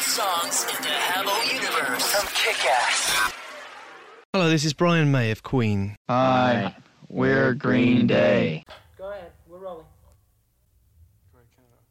songs in the Habbo universe from Kick-Ass. Hello, this is Brian May of Queen. Hi, we're Green Day. Go ahead, we're rolling.